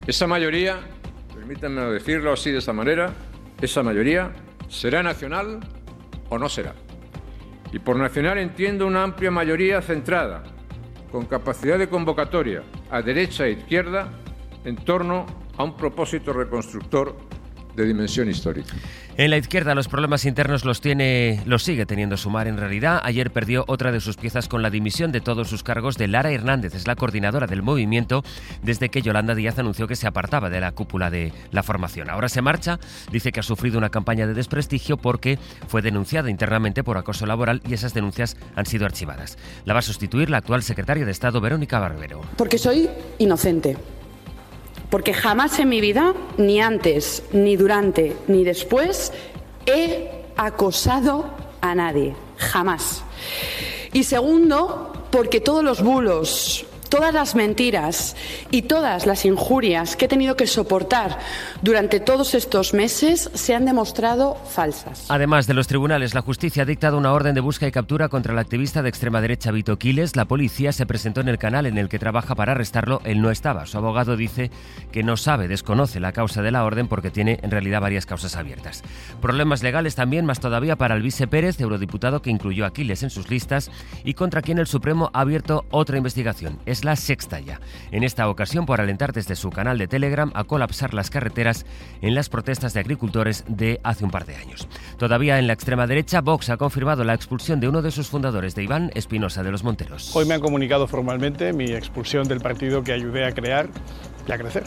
Esa mayoría, permítanme decirlo así de esta manera, esa mayoría será nacional o no será. Y por nacional entiendo una amplia mayoría centrada, con capacidad de convocatoria a derecha e izquierda en torno a un propósito reconstructor de dimensión histórica. En la izquierda los problemas internos los sigue teniendo Sumar en realidad. Ayer perdió otra de sus piezas con la dimisión de todos sus cargos de Lara Hernández, es la coordinadora del movimiento, desde que Yolanda Díaz anunció que se apartaba de la cúpula de la formación. Ahora se marcha, dice que ha sufrido una campaña de desprestigio porque fue denunciada internamente por acoso laboral y esas denuncias han sido archivadas. La va a sustituir la actual secretaria de Estado, Verónica Barbero. Porque soy inocente. Porque jamás en mi vida, ni antes, ni durante, ni después, he acosado a nadie. Jamás. Y segundo, porque todos los bulos, todas las mentiras y todas las injurias que he tenido que soportar durante todos estos meses se han demostrado falsas. Además de los tribunales, la justicia ha dictado una orden de busca y captura contra el activista de extrema derecha Vito Quiles. La policía se presentó en el canal en el que trabaja para arrestarlo. Él no estaba. Su abogado dice que no sabe, desconoce la causa de la orden porque tiene en realidad varias causas abiertas. Problemas legales también, más todavía para Elvise Pérez, eurodiputado que incluyó a Quiles en sus listas y contra quien el Supremo ha abierto otra investigación. Es la sexta ya. En esta ocasión por alentar desde su canal de Telegram a colapsar las carreteras en las protestas de agricultores de hace un par de años. Todavía en la extrema derecha, Vox ha confirmado la expulsión de uno de sus fundadores, de Iván Espinosa de los Monteros. Hoy me han comunicado formalmente mi expulsión del partido que ayudé a crear y a crecer.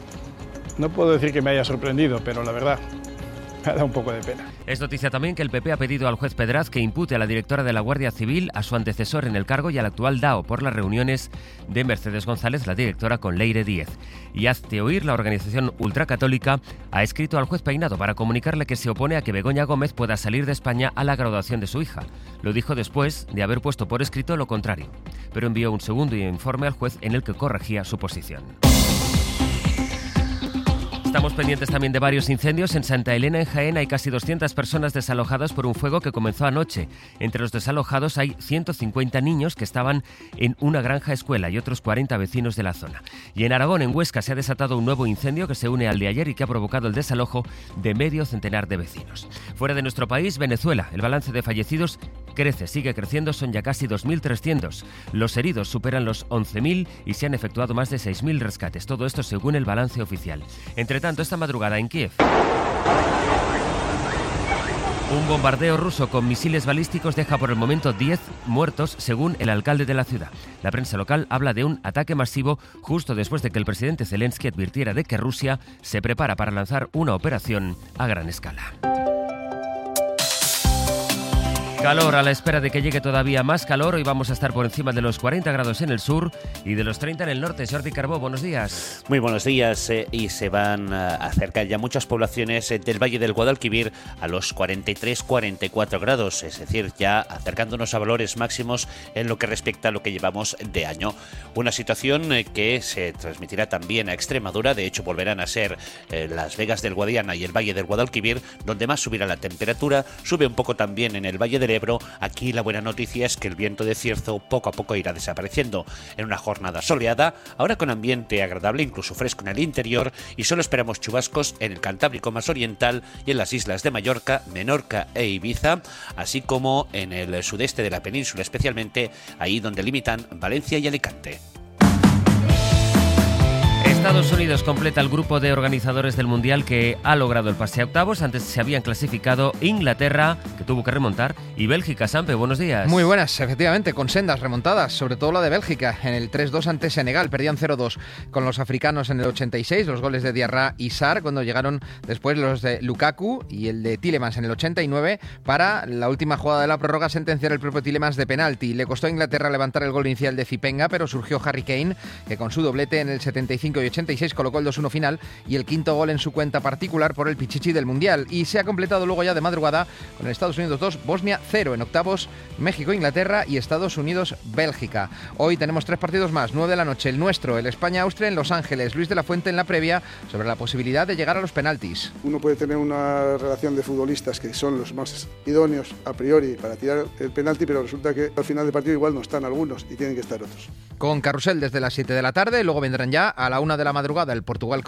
No puedo decir que me haya sorprendido, pero la verdad, me ha dado un poco de pena. Es noticia también que el PP ha pedido al juez Pedraz que impute a la directora de la Guardia Civil, a su antecesor en el cargo y al actual DAO por las reuniones de Mercedes González, la directora, con Leire Díez. Y Hazte Oír, la organización ultracatólica, ha escrito al juez Peinado para comunicarle que se opone a que Begoña Gómez pueda salir de España a la graduación de su hija. Lo dijo después de haber puesto por escrito lo contrario, pero envió un segundo informe al juez en el que corregía su posición. Estamos pendientes también de varios incendios. En Santa Elena, en Jaén, hay casi 200 personas desalojadas por un fuego que comenzó anoche. Entre los desalojados hay 150 niños que estaban en una granja escuela y otros 40 vecinos de la zona. Y en Aragón, en Huesca, se ha desatado un nuevo incendio que se une al de ayer y que ha provocado el desalojo de medio centenar de vecinos. Fuera de nuestro país, Venezuela, el balance de fallecidos sigue creciendo, son ya casi 2.300. Los heridos superan los 11.000 y se han efectuado más de 6.000 rescates. Todo esto según el balance oficial. Entre tanto, esta madrugada en Kiev, un bombardeo ruso con misiles balísticos deja por el momento 10 muertos, según el alcalde de la ciudad. La prensa local habla de un ataque masivo justo después de que el presidente Zelensky advirtiera de que Rusia se prepara para lanzar una operación a gran escala. Calor a la espera de que llegue todavía más calor. Hoy vamos a estar por encima de los 40 grados en el sur y de los 30 en el norte. Jordi Carbó, buenos días. Muy buenos días. Y se van a acercar ya muchas poblaciones del Valle del Guadalquivir a los 43-44 grados, es decir, ya acercándonos a valores máximos en lo que respecta a lo que llevamos de año. Una situación que se transmitirá también a Extremadura. De hecho, volverán a ser Las Vegas del Guadiana y el Valle del Guadalquivir donde más subirá la temperatura. Sube un poco también en el Valle del Ebro. Aquí la buena noticia es que el viento de Cierzo poco a poco irá desapareciendo. En una jornada soleada, ahora con ambiente agradable, incluso fresco en el interior, y solo esperamos chubascos en el Cantábrico más oriental y en las islas de Mallorca, Menorca e Ibiza, así como en el sudeste de la península, especialmente ahí donde limitan Valencia y Alicante. Estados Unidos completa el grupo de organizadores del Mundial que ha logrado el pase a octavos. Antes se habían clasificado Inglaterra, que tuvo que remontar, y Bélgica. Sampe, buenos días. Muy buenas, efectivamente, con sendas remontadas, sobre todo la de Bélgica, en el 3-2 ante Senegal. Perdían 0-2 con los africanos en el 86, los goles de Diarra y Sarr, cuando llegaron después los de Lukaku y el de Tielemans en el 89, para la última jugada de la prórroga sentenciar el propio Tielemans de penalti. Le costó a Inglaterra levantar el gol inicial de Zipenga, pero surgió Harry Kane, que con su doblete en el 75 y 86 colocó el 2-1 final y el quinto gol en su cuenta particular por el Pichichi del Mundial. Y se ha completado luego ya de madrugada con el Estados Unidos 2, Bosnia 0 en octavos, México, Inglaterra y Estados Unidos, Bélgica. Hoy tenemos 3 partidos más, 9 de la noche, el nuestro, el España-Austria en Los Ángeles. Luis de la Fuente en la previa sobre la posibilidad de llegar a los penaltis. Uno puede tener una relación de futbolistas que son los más idóneos a priori para tirar el penalti, pero resulta que al final del partido igual no están algunos y tienen que estar otros. Con carrusel desde las 7 de la tarde, luego vendrán ya a la 1 de de la madrugada, el Portugal